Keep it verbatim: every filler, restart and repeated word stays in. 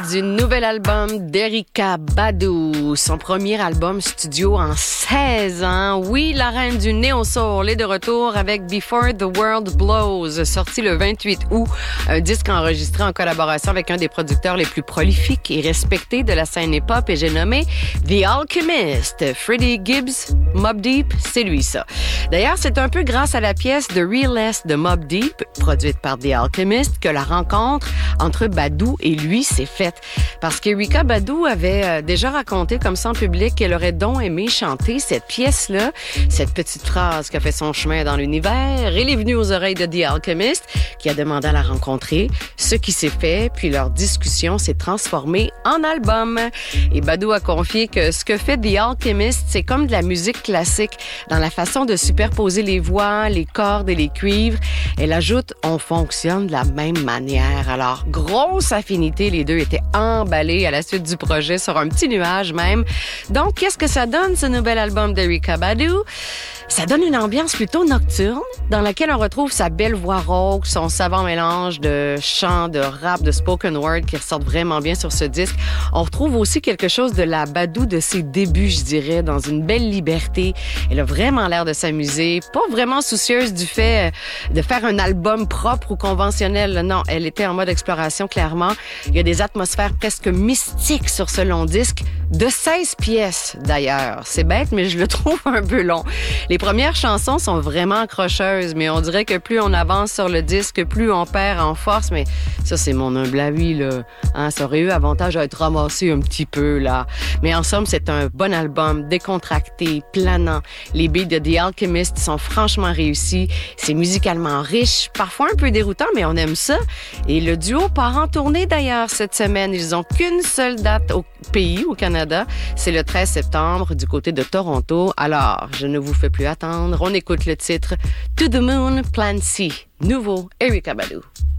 du nouvel album d'Erykah Badu, son premier album studio en seize ans. Oui, la reine du néo-soul est de retour avec Before the World Blows, sorti le vingt-huit août, un disque enregistré en collaboration avec un des producteurs les plus prolifiques et respectés de la scène hip-hop, et j'ai nommé The Alchemist. Freddie Gibbs, Mobb Deep, c'est lui ça. D'ailleurs, c'est un peu grâce à la pièce The Realest de Mobb Deep, produite par The Alchemist, que la rencontre entre Badu et lui s'est faite. Parce qu'Erykah Badu avait euh, déjà raconté comme ça en public qu'elle aurait donc aimé chanter cette pièce-là, cette petite phrase qui a fait son chemin dans l'univers. Elle est venue aux oreilles de The Alchemist, qui a demandé à la rencontrer, ce qui s'est fait, puis leur discussion s'est transformée en album. Et Badu a confié que ce que fait The Alchemist, c'est comme de la musique classique, dans la façon de superposer les voix, les cordes et les cuivres. Elle ajoute, on fonctionne de la même manière. Alors, grosse affinité, les deux étaient emballés à la suite du projet, sur un petit nuage même. Donc, qu'est-ce que ça donne, ce nouvel album d'Erykah Badu? Ça donne une ambiance plutôt nocturne, dans laquelle on retrouve sa belle voix rauque, son savant mélange de chant, de rap, de spoken word qui ressortent vraiment bien sur ce disque. On retrouve aussi quelque chose de la Badu de ses débuts, je dirais, dans une belle liberté. Elle a vraiment l'air de s'amuser, pas vraiment soucieuse du fait de faire un album propre ou conventionnel. Non, elle était en mode exploration, clairement. Il y a des atmosphères presque mystiques sur ce long disque, de seize pièces d'ailleurs. C'est bête, mais je le trouve un peu long. Les premières chansons sont vraiment accrocheuses, mais on dirait que plus on avance sur le disque, plus on perd en force. Mais ça, c'est mon humble avis, là. Hein, ça aurait eu avantage à être ramassé un petit peu, là. Mais en somme, c'est un bon album, décontracté, planant. Les beats de The Alchemist sont franchement réussis. C'est musicalement riche, parfois un peu déroutant, mais on aime ça. Et le duo part en tournée, d'ailleurs, cette semaine. Ils ont qu'une seule date au pays, au Canada. C'est le treize septembre, du côté de Toronto. Alors, je ne vous fais plus attendre. On écoute le titre To the Moon, Plan C. Nouveau, Erykah Badu.